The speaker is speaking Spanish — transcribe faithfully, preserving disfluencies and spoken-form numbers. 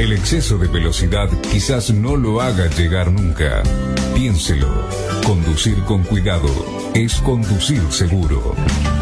El exceso de velocidad quizás no lo haga llegar nunca. Piénselo. Conducir con cuidado es conducir seguro.